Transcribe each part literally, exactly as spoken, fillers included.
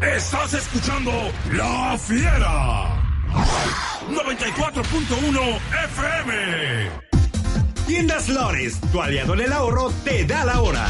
Estás escuchando La Fiera. noventa y cuatro punto uno F M. Tiendas Lores, tu aliado en el ahorro, te da la hora.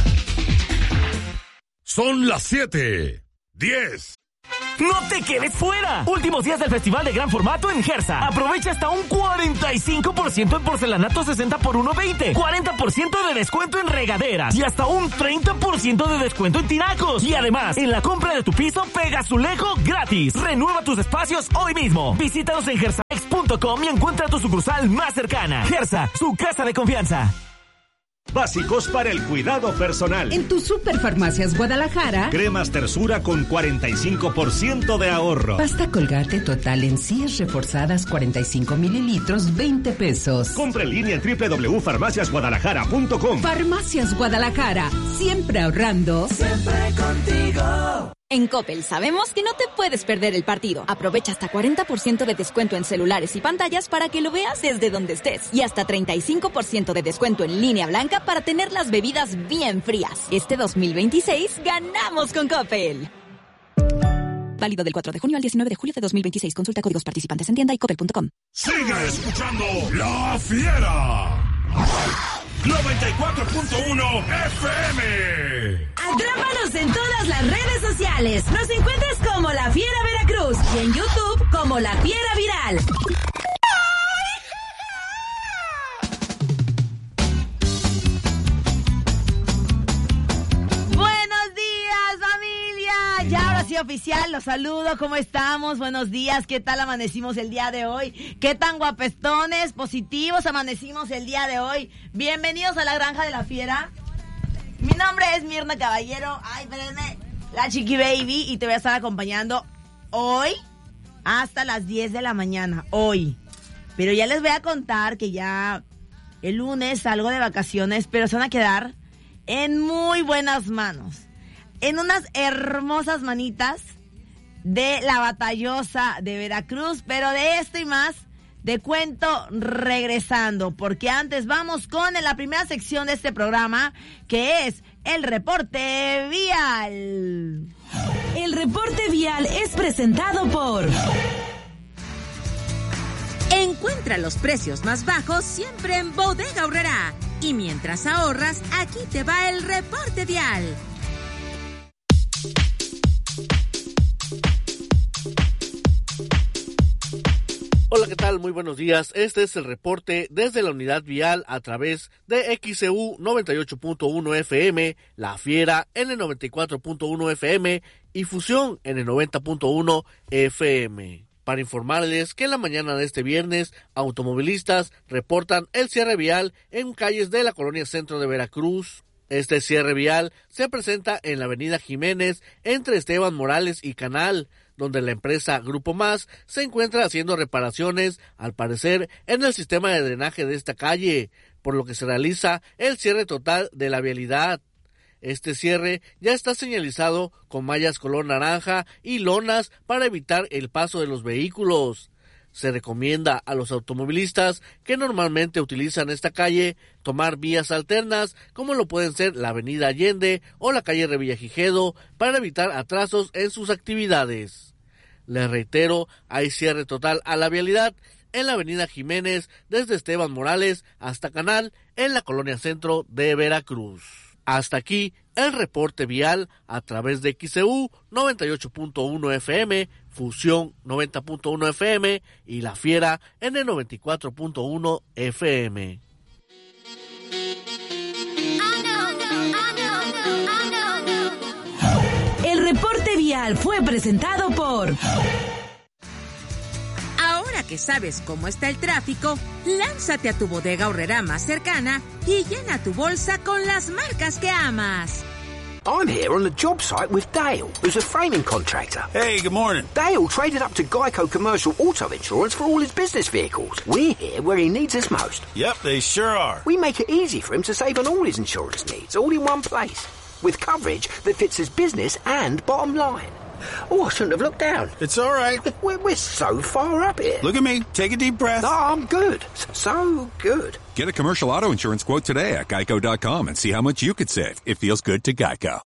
Son las siete, diez. ¡No te quedes fuera! Últimos días del Festival de Gran Formato en Gersa. Aprovecha hasta un cuarenta y cinco por ciento en porcelanato sesenta por uno veinte, cuarenta por ciento de descuento en regaderas y hasta un treinta por ciento de descuento en tinacos. Y además, en la compra de tu piso, pega azulejo gratis. Renueva tus espacios hoy mismo. Visítanos en gersaex punto com y encuentra tu sucursal más cercana. Gersa, su casa de confianza. Básicos para el cuidado personal. En tu Superfarmacias Guadalajara. Cremas Tersura con cuarenta y cinco por ciento de ahorro. Pasta Colgate total en encías reforzadas cuarenta y cinco mililitros, veinte pesos. Compra en línea en doble u doble u doble u punto farmacias guadalajara punto com. Farmacias Guadalajara, siempre ahorrando. Siempre contigo. En Coppel sabemos que no te puedes perder el partido. Aprovecha hasta cuarenta por ciento de descuento en celulares y pantallas para que lo veas desde donde estés. Y hasta treinta y cinco por ciento de descuento en línea blanca para tener las bebidas bien frías. Este dos mil veintiséis ganamos con Coppel. Válido del cuatro de junio al diecinueve de julio de dos mil veintiséis. Consulta códigos participantes en tienda y coppel punto com. Sigue escuchando La Fiera. noventa y cuatro punto uno F M. Atrápanos en todas las redes sociales. Nos encuentras como La Fiera Veracruz y en YouTube como La Fiera Viral. Buenos días, familia. Ya ahora sí oficial, los saludo. ¿Cómo estamos? Buenos días. ¿Qué tal amanecimos el día de hoy? ¿Qué tan guapestones, positivos amanecimos el día de hoy? Bienvenidos a la Granja de la Fiera. Mi nombre es Mirna Caballero. Ay, espérenme. La Chiqui Baby. Y te voy a estar acompañando hoy hasta las diez de la mañana. Hoy. Pero ya les voy a contar que ya el lunes salgo de vacaciones, pero se van a quedar en muy buenas manos. En unas hermosas manitas de la batallosa de Veracruz. Pero de esto y más de cuento regresando, porque antes vamos con la primera sección de este programa, que es el reporte vial. El reporte vial es presentado por... Encuentra los precios más bajos siempre en Bodega Aurrerá. Y mientras ahorras, aquí te va el reporte vial. Hola, ¿qué tal? Muy buenos días. Este es el reporte desde la unidad vial a través de X C U noventa y ocho punto uno F M, La Fiera en el noventa y cuatro punto uno F M y Fusión en el noventa punto uno F M. Para informarles que en la mañana de este viernes, automovilistas reportan el cierre vial en calles de la colonia centro de Veracruz. Este cierre vial se presenta en la avenida Jiménez entre Esteban Morales y Canal, donde la empresa Grupo Más se encuentra haciendo reparaciones, al parecer, en el sistema de drenaje de esta calle, por lo que se realiza el cierre total de la vialidad. Este cierre ya está señalizado con mallas color naranja y lonas para evitar el paso de los vehículos. Se recomienda a los automovilistas que normalmente utilizan esta calle tomar vías alternas, como lo pueden ser la avenida Allende o la calle Revillagigedo, para evitar atrasos en sus actividades. Les reitero, hay cierre total a la vialidad en la avenida Jiménez desde Esteban Morales hasta Canal en la colonia centro de Veracruz. Hasta aquí el reporte vial a través de X C U noventa y ocho punto uno F M, Fusión noventa punto uno F M y La Fiera en el noventa y cuatro punto uno F M. El reporte vial fue presentado por... Ahora que sabes cómo está el tráfico, lánzate a tu Bodega Aurrerá más cercana y llena tu bolsa con las marcas que amas. I'm here on the job site with Dale, who's a framing contractor. Hey, good morning. Dale traded up to Geico Commercial Auto Insurance for all his business vehicles. We're here where he needs us most. Yep, they sure are. We make it easy for him to save on all his insurance needs, all in one place, with coverage that fits his business and bottom line. Oh, I shouldn't have looked down. It's all right. We're, we're so far up here. Look at me. Take a deep breath. No, I'm good. So good. Get a commercial auto insurance quote today at geico dot com and see how much you could save. It feels good to Geico.